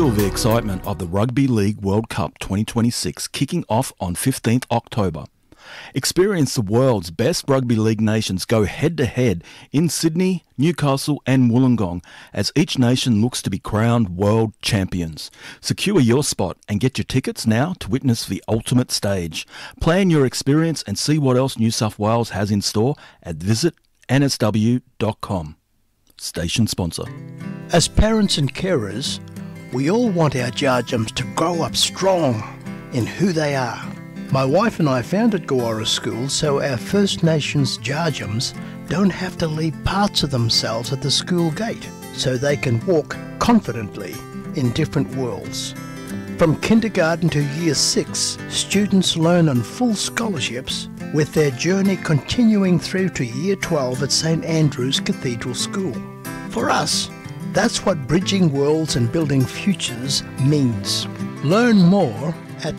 Feel the excitement of the Rugby League World Cup 2026 kicking off on 15th October. Experience the world's best rugby league nations go head-to-head in Sydney, Newcastle and Wollongong as each nation looks to be crowned world champions. Secure your spot and get your tickets now to witness the ultimate stage. Plan your experience and see what else New South Wales has in store at visitnsw.com. Station sponsor. As parents and carers, we all want our Jarjums to grow up strong in who they are. My wife and I founded Gawara School so our First Nations Jarjums don't have to leave parts of themselves at the school gate, so they can walk confidently in different worlds. From kindergarten to year 6, students learn on full scholarships, with their journey continuing through to year 12 at St Andrew's Cathedral School. For us, that's what bridging worlds and building futures means. Learn more at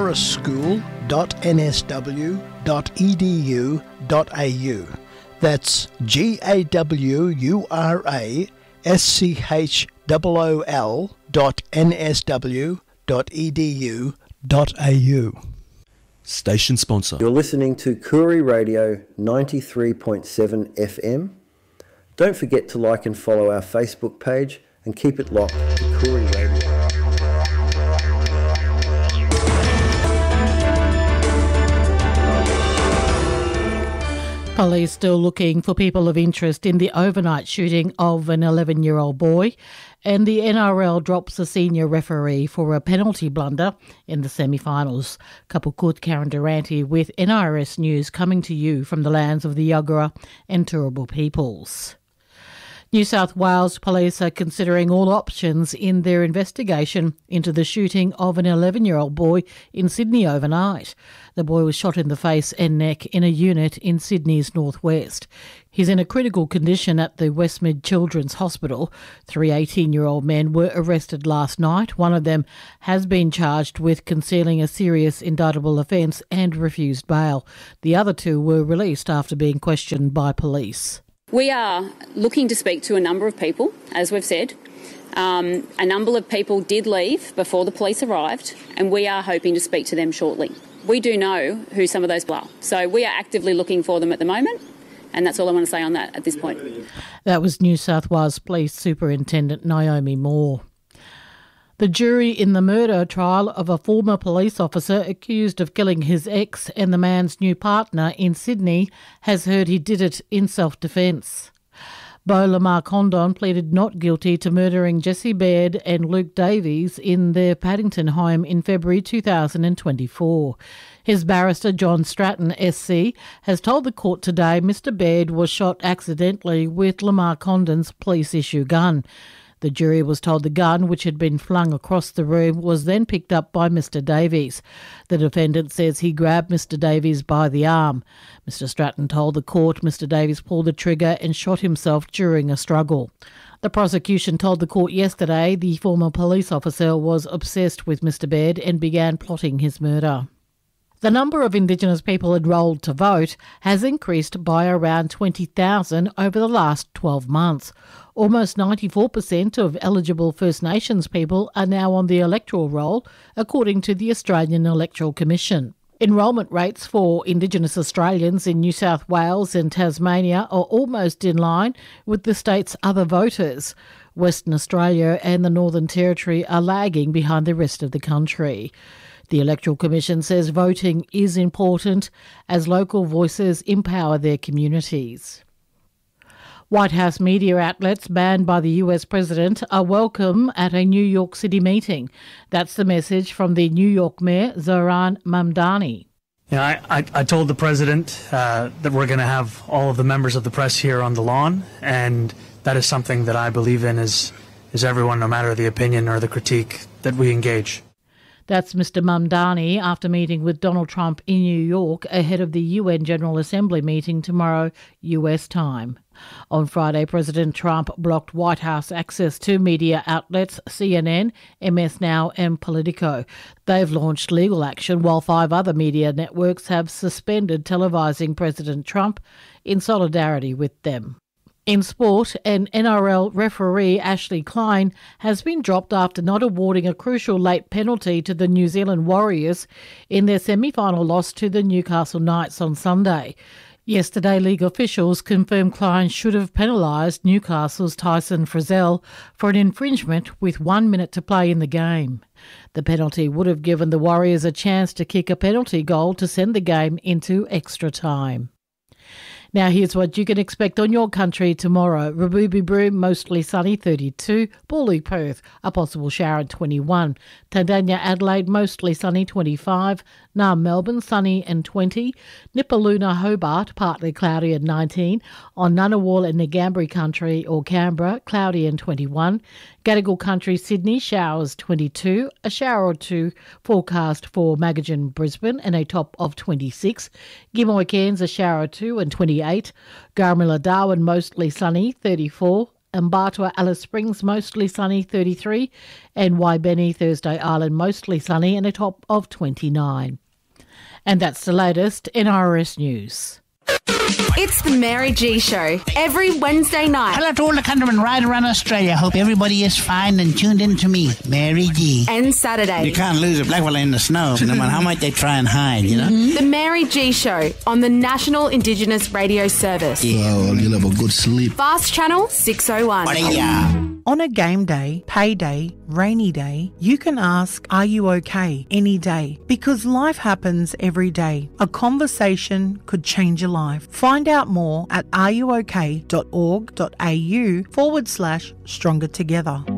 gawaraSchool.nsw.edu.au. That's GAWURASCHOOL.nsw.edu.au. Station sponsor. You're listening to Koori Radio 93.7 FM. Don't forget to like and follow our Facebook page and keep it locked to Koori Radio. Police still looking for people of interest in the overnight shooting of an 11-year-old boy, and the NRL drops a senior referee for a penalty blunder in the semi-finals. Kapukut Karen Durante with NRS News coming to you from the lands of the Yagara and Turrbal peoples. New South Wales Police are considering all options in their investigation into the shooting of an 11-year-old boy in Sydney overnight. The boy was shot in the face and neck in a unit in Sydney's northwest. He's in a critical condition at the Westmead Children's Hospital. 3 18-year-old men were arrested last night. One of them has been charged with concealing a serious indictable offence and refused bail. The other 2 were released after being questioned by police. We are looking to speak to a number of people, as we've said. A number of people did leave before the police arrived, and we are hoping to speak to them shortly. We do know who some of those people are, so we are actively looking for them at the moment, and that's all I want to say on that at this point. That was New South Wales Police Superintendent Naomi Moore. The jury in the murder trial of a former police officer accused of killing his ex and the man's new partner in Sydney has heard he did it in self-defence. Beau Lamar Condon pleaded not guilty to murdering Jesse Baird and Luke Davies in their Paddington home in February 2024. His barrister, John Stratton, SC, has told the court today Mr Baird was shot accidentally with Lamar Condon's police-issue gun. The jury was told the gun, which had been flung across the room, was then picked up by Mr Davies. The defendant says he grabbed Mr Davies by the arm. Mr Stratton told the court Mr Davies pulled the trigger and shot himself during a struggle. The prosecution told the court yesterday the former police officer was obsessed with Mr Baird and began plotting his murder. The number of Indigenous people enrolled to vote has increased by around 20,000 over the last 12 months. Almost 94% of eligible First Nations people are now on the electoral roll, according to the Australian Electoral Commission. Enrolment rates for Indigenous Australians in New South Wales and Tasmania are almost in line with the state's other voters. Western Australia and the Northern Territory are lagging behind the rest of the country. The Electoral Commission says voting is important as local voices empower their communities. White House media outlets banned by the US president are welcome at a New York City meeting. That's the message from the New York Mayor, Zohran Mamdani. Yeah, I told the president that we're going to have all of the members of the press here on the lawn, and that is something that I believe in is everyone, no matter the opinion or the critique, that we engage. That's Mr Mamdani after meeting with Donald Trump in New York ahead of the UN General Assembly meeting tomorrow, US time. On Friday, President Trump blocked White House access to media outlets CNN, MS Now and Politico. They've launched legal action while 5 other media networks have suspended televising President Trump in solidarity with them. In sport, an NRL referee, Ashley Klein, has been dropped after not awarding a crucial late penalty to the New Zealand Warriors in their semi-final loss to the Newcastle Knights on Sunday. Yesterday, league officials confirmed Klein should have penalised Newcastle's Tyson Frizzell for an infringement with 1 minute to play in the game. The penalty would have given the Warriors a chance to kick a penalty goal to send the game into extra time. Now here's what you can expect on your country tomorrow. Raboobie Broome, mostly sunny, 32. Boolie, Perth, a possible shower at 21. Tandanya, Adelaide, mostly sunny, 25. Naarm, Melbourne, sunny and 20. Nipaluna, Hobart, partly cloudy at 19. On Ngunnawal and Ngambri Country or Canberra, cloudy and 21. Gadigal Country, Sydney, showers 22. A shower or two forecast for Magajan, Brisbane, and a top of 26. Gimoy, Cairns, a shower or two and 28. Garmilla, Darwin, mostly sunny, 34. Mbatwa, Alice Springs, mostly sunny, 33. And Waibeni, Thursday Island, mostly sunny, and a top of 29. And that's the latest NRS News. It's the Mary G Show, every Wednesday night. Hello to all the countrymen right around Australia. Hope everybody is fine and tuned in to me, Mary G. And Saturday. You can't lose a black fella in the snow, no matter how much they try and hide, you know? The Mary G Show on the National Indigenous Radio Service. Yeah, well, you'll have a good sleep. Fast Channel 601. On a game day, payday, rainy day, you can ask, are you okay, any day? Because life happens every day. A conversation could change your life. Find out more at areyouok.org.au/stronger together.